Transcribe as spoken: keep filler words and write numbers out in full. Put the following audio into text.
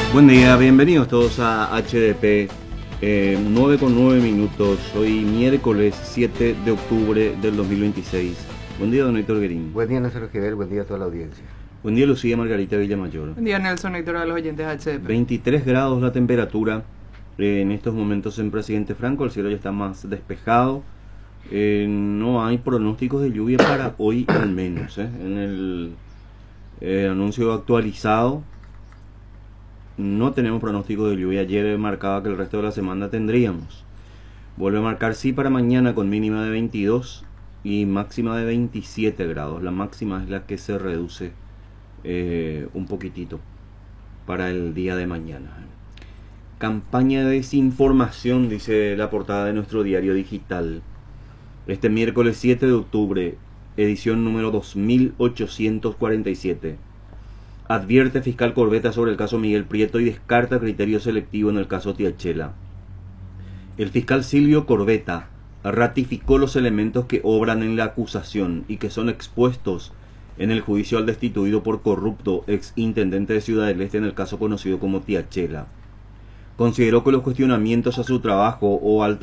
Buen día, bienvenidos todos a H D P, eh, nueve con nueve minutos, hoy miércoles siete de octubre del dos mil veintiséis. Buen día, don Héctor Guerín. Buen día, Néstor Esquivel, buen día a toda la audiencia. Buen día, Lucía Margarita Villamayor. Buen día, Nelson, Héctor, a los oyentes de H D P. veintitrés grados la temperatura eh, en estos momentos en Presidente Franco, el cielo ya está más despejado. Eh, no hay pronósticos de lluvia para hoy al menos. Eh. En el eh, anuncio actualizado no tenemos pronóstico de lluvia. Ayer marcaba que el resto de la semana tendríamos. Vuelve a marcar sí para mañana con mínima de veintidós y máxima de veintisiete grados. La máxima es la que se reduce eh, un poquitito para el día de mañana. Campaña de desinformación, dice la portada de nuestro diario digital. Este miércoles siete de octubre, edición número dos mil ochocientos cuarenta y siete. Advierte fiscal Corbetta sobre el caso Miguel Prieto y descarta criterio selectivo en el caso Tiachela. El fiscal Silvio Corbetta ratificó los elementos que obran en la acusación y que son expuestos en el juicio al destituido por corrupto ex intendente de Ciudad del Este en el caso conocido como Tiachela. Consideró que los cuestionamientos a su trabajo o al